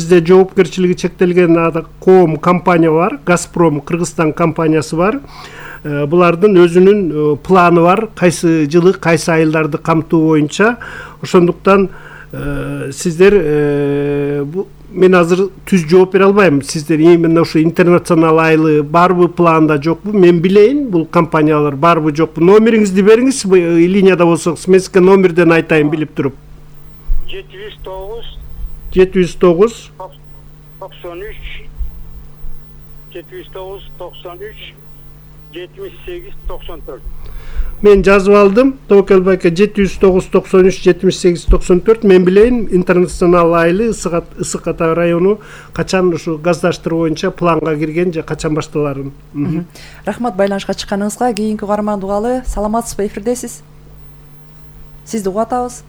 бизде жоопкерчилиги чектелген коом компания бар, Газпром Кыргызстан компаниясы бар. Булардын өзүнүн планы бар, кайсы жылы кайсы айылдарды камтуу боюнча. Ошондуктан сиздер мен азыр түз жооп бере албайм. Сиздер именно ушу интернационал айылы барбы, планда жокпу? Мен билейин, бул компаниялар барбы жокпу? Номериңизди бериңиз, линияда болсоңуз. Мен сизге номерден айтайын билип туруп. 709 93 709 93 78 94. Мен жазып алдым. Тобокел байка 709 93 78 94. Мен билейин, интернационал айылы Ысык Ата району качан ушу газдаштыруу боюнча планга кирген же качан башталарын. Рахмат байланышка чыкканыңызга. Кийинки угарман угалы. Саламатсызбы, эфирдесиз. Сизди угатабыз.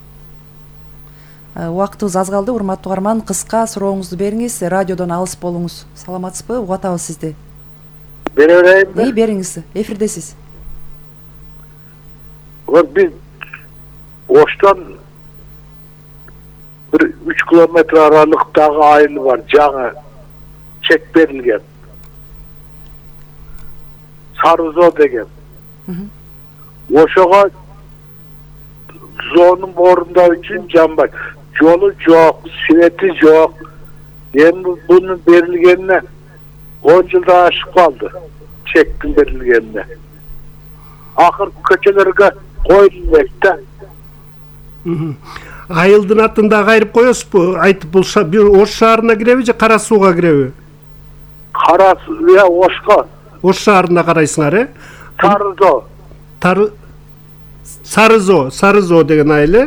Убактыбыз аз калды, урматтуу угарман. Кыска сурооңузду бериңиз, радиодон алыс болуңуз. Саламатсызбы, угатабыз сизди. Бере берейинби? Бериңиз, эфирдесиз. Biz Oş'tan bir 3 kilometre aralıktagi ayılı var. Жаңы çek berilgen. Sarızo degen. Oşoğa zonun borunda için can var. Yolu yok, sveti yok. Yani bunun berilgenine 10 yılda aşık kaldı. Çektin berilgenine. Ahır köçelerge koyulmakta. Айылдын атын да кайрып коесузбу? Айтып, бул бир Ош шаарына киреби же Кара Сууга киреби? Кара Суу, Ошко. Ош шаарына карайсыңар, Sarızo. Sarızo деген айыл.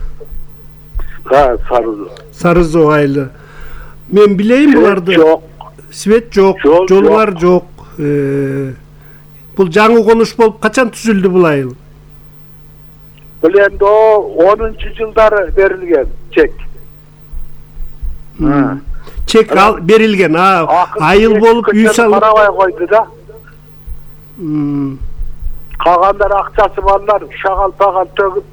Sarızo. Sarızo айылы. Мен билейм буларды. Свет жок, жолдар жок. Бул жаңы конуш болуп качан түзүлдү бул айыл? Bilendi o 10. yılları verilgen çek. Çek berilgen. Ayıl bolup үй салып Karabay koydu da. Kalanlar akçası varlar, şagal pagal töküp.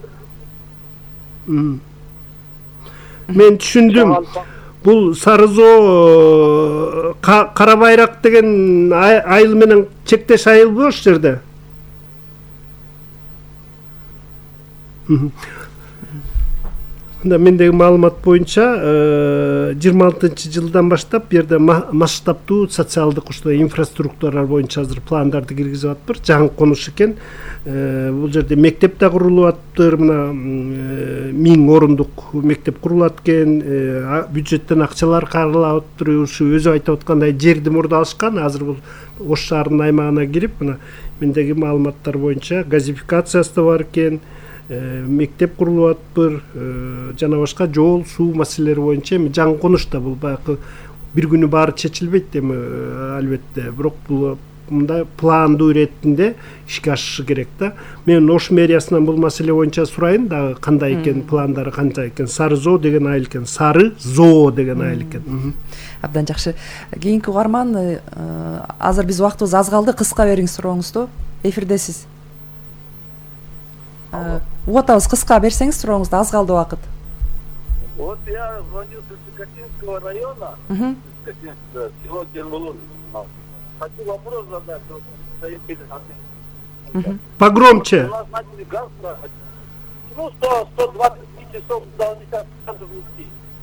Men түшүндүм. Бул Sarızo Карабайрак деген айыл менен чектеш айыл бу ош жерде. Mendeki маалымат боюнча 26-жылдан баштап бу жерде масштабтуу социалдык инфраструктуралар боюнча азыр пландарды киргизип атыптыр. Жаңы конуш экен. Бул жерде мектеп да курулуп атыптыр. Мына 1000 орундук мектеп курулат экен. Бюджеттен акчалар каралып атыптыр. Ушу өзү айтып аткандай жерди мурда алышкан. Азыр бул Ош шаарынын аймагына кирип, мына мендеги маалыматтар боюнча газификациясы да бар экен. Мектеп курулуп атыптыр, жана башка жол, суу маселелери боюнча жаңы конушта бул баягы бир күнү баары чечилбейт эми албетте, бирок бул мындай пландуу иретинде ишке ашышы керек да. Мен Ош мэриясынан бул маселе боюнча сурайын дагы кандай экен, пландары кандай экен. Sarızo деген айыл экен, Sarızo деген айыл экен. Абдан жакшы. Кийинки угарман, азыр биз убактыбыз аз калды, кыска бериңиз сурооңузду. Эфирдесиз. Угатабыз, кыска берсеңиз сурооңузду, аз калды убакыт. Вот я звонил с Катинского района, село Кенбулун. Хочу вопрос задать. Погромче. У нас начали газ брать. Ну, 120 часов должны внести.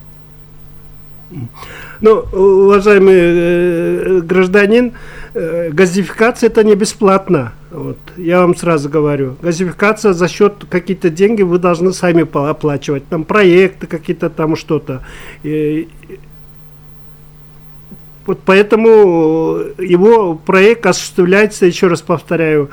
Ну, уважаемый гражданин, газификация это не бесплатно. Вот, я вам сразу говорю. Газификация за счет какие-то деньги вы должны сами оплачивать. Там проекты какие-то, там что-то. Вот поэтому его проект осуществляется, еще раз повторяю,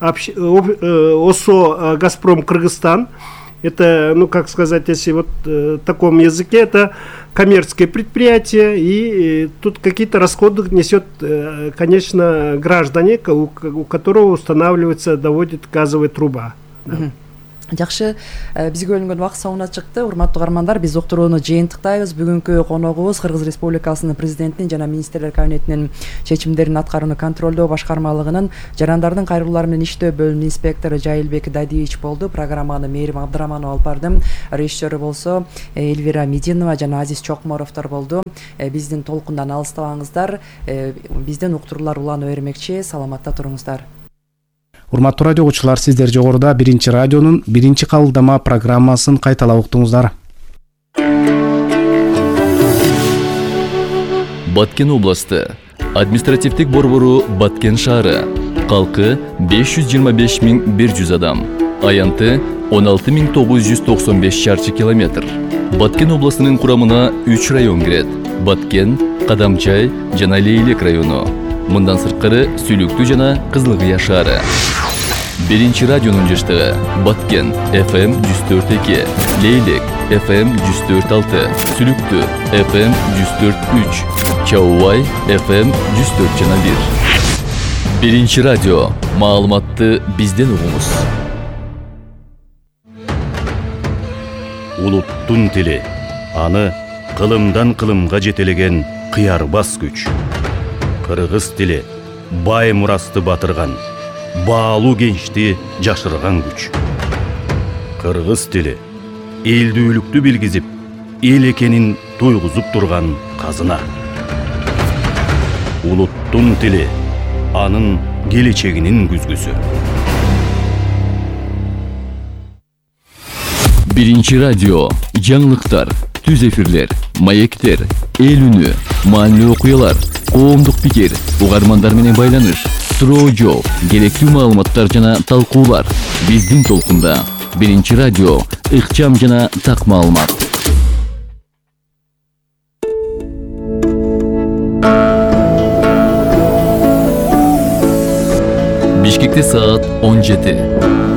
ОСО «Газпром Кыргызстан». Это, ну как сказать, если вот в таком языке, это коммерческое предприятие, и тут какие-то расходы несет, конечно, граждане, у которого устанавливается, доводит газовая труба. Да. Жакшы, бизге бөлүнгөн убакыт соңуна чыкты. Урматтуу угармандар, биз уктурууну жыйынтыктайбыз. Бүгүнкү коногубуз Кыргыз Республикасынын президентинин жана министрлер кабинетинин чечимдерин аткарууну контролдоо башкармалыгынын жарандардын кайрылуулары менен иштөө бөлүмүнүн инспектору Жайылбек Дадиевич болду. Программаны Мээрим Абдыраманова алып бардым. Режиссеру болсо Эльвира Мединова жана Азиз Чокморовдор болду. Биздин толкундан алыстабаңыздар. Бизден уктуруулар улана бермекчи. Саламатта туруңуздар. Урматтуу радио угуучулар, сиздер жогоруда биринчи радионун биринчи кабылдама программасын кайталап уктуңуздар. Баткен областы, административдик борбору Баткен шаары, калкы 525.100 адам, аянты 16.995 шарчы километр. Баткен областынын курамына 3 район кирет: Баткен, Кадамчай жана Лейлек району. Мындан сырткары Сүлүктүү жана Кызылкыя шаары. Биринчи радионун жыштыгы: Баткен FM 104.2, Лейлек FM 104.6, Сүлүктүү FM 104.3, Чаубай FM 104.1. Биринчи радио, маалыматты бизден угуңуз. Улуттун тили, аны кылымдан кылымга жетелеген кыярбас күч. Кыргыз тили бай мурасты батырган, баалуу кенчти жашырган күч. Кыргыз тили элдүүлүктү билгизип, эл экенин туйгузуп турган казына. Улуттун тили анын келечегинин күзгүсү. Биринчи радио, жаңылыктар, түз эфирлер, маектер, эл үнү, маанилүү окуялар, коомдук пикир, угармандар менен байланыш, суроо жооп, керектүү маалыматтар жана талкуулар. Биздин толкунда. Биринчи радио, ыкчам жана так маалымат. Бишкекте саат 17.